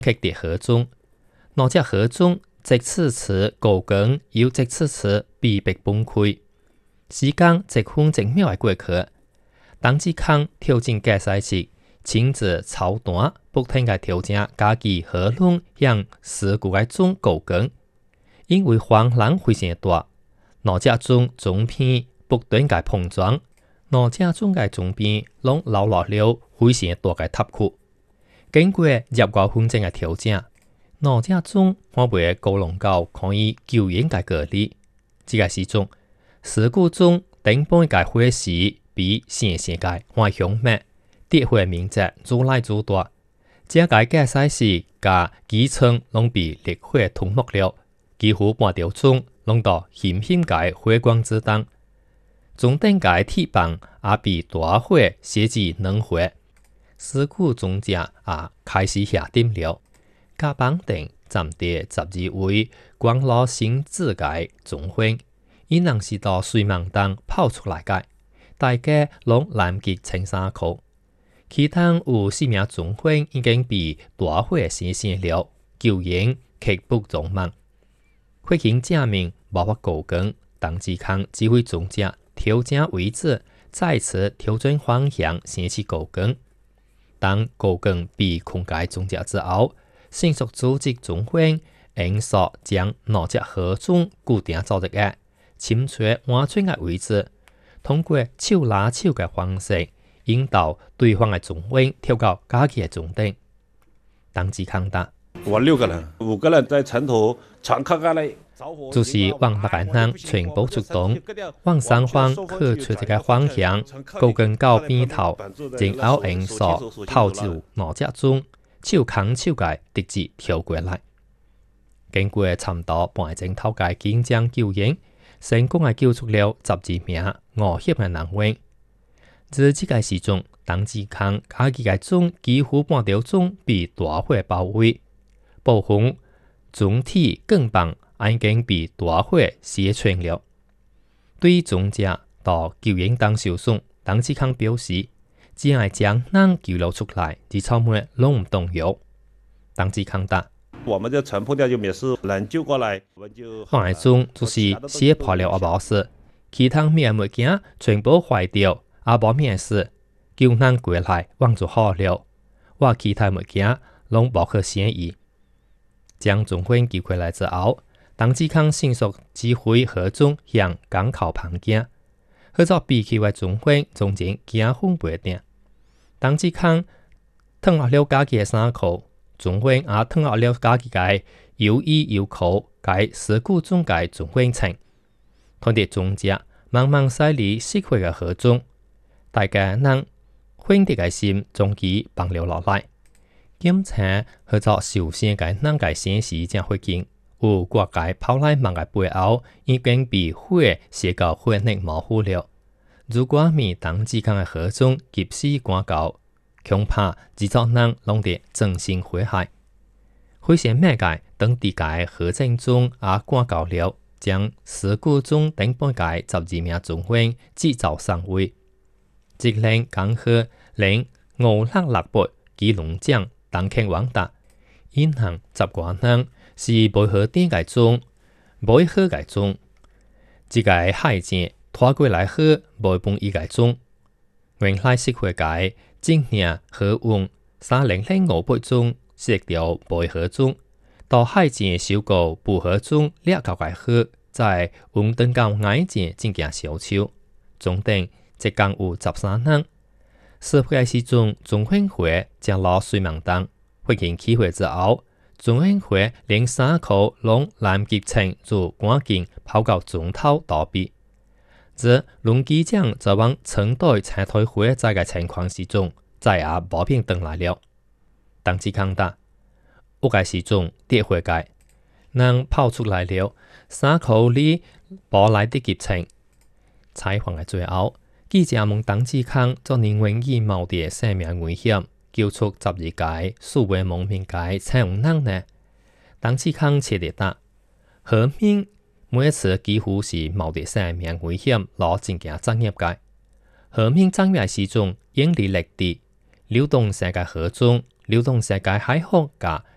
刻伫河中。哪只河中即此时高光，又即此时逼迫崩溃。时间一分一秒的过去，董志康挑战驾驶室，亲自操舵，不停地调整家己河轮向事故的总高光。因为风浪非常大，哪只种总片不断地碰撞，哪只种的总边拢流落了非常大的塌窟。经过10多分钟的调整，哪只种看袂高浪到可以救援的个例。这个时阵，事故中顶半个火势比先前个还凶猛，跌火面积愈来愈大。这个驾驶室甲机舱拢被烈火吞没了，几乎半条钟拢到险险个火光之中。总顶个铁棒也被大火烧至两火。事故中者也开始下点了。甲绑定暂伫12位光路行至个总会，因人是到水网中跑出来个，大家拢来不及穿衫裤。其他有4名总会已经被大火烧死了，救援刻不容缓。火警正面无法高光，董志康指挥总者调整位置，再次调整方向，升起高光。当高光被控制总者之后，迅速组织总会，迅速将哪只河中固定走入个，寻找安全的位置，通过手拉手的方式，引导对方的总会跳到家己的总顶。董志康答： 我6个人，5个人在船头船靠下来。 就是往6个人全部出动，往三方去找一个方向，高光到边头，然后迅速跑入哪只中，手扛手个直接跳过来。经过差不多半个钟头的紧张救援，成功的救出了12名遇险的人员。在这个时阵，董志康家己的总几乎半条钟被大火包围，部分总体更棒。已经被大火烧穿了。对于总者到救援中受伤，董志康表示，只要将人救了出来，其草莓拢唔动摇。董志康答： 我们的船破掉就没事，人救过来，我们就。 放在中就是写破了也无事，其他咩物件全部坏掉，也无咩事，救人过来往就好了。我其他物件拢无可嫌疑。将总会救回来之后，董志康迅速指挥河中向港口旁行，合作避去的总会从前行分袂定。董志康脱落了家己的衫裤，总会也脱落了家己的油衣油裤，甲事故中的总会穿，看到总者茫茫驶离失火的河中，大家人欢喜的心终于放了落来。检查合作受伤的人的生死正火警。有各界跑来梦的背后，已经被火烧到火力模糊了。如果面董志康的河中及时赶到，恐怕几组人拢得真心火海。火线灭界，当地界河政中也赶到了，将事故中顶半界12名总会制造上位。职令港河令566基隆奖东庆王达，因行10多人。是袂好点个种，袂好个种。这个海箭拖过来好，袂帮伊个种。原来失火界正正河运30058种失掉袂好种，到海箭收购不好种掠到个好，在运登到矮箭正件小手。总顶一共有13人。失火的时阵，总火火降落水网中，火警起火之后。总会火连衫裤拢来不及穿，就赶紧跑到总头逃避。在轮机长在往城队踩退火灾的情况时中，再也无变回来了。董志康答：有个时阵跌火界，人跑出来了，衫裤里无来得及穿。采访的最后，记者问董志康做人愿意冒着生命危险？救出12个素未蒙面的彩虹人呢？董志康切地答：河面每一次几乎是冒着生命危险落真件作业界。河面作业时阵，引力力地流动性嘅河中，流动性嘅海河甲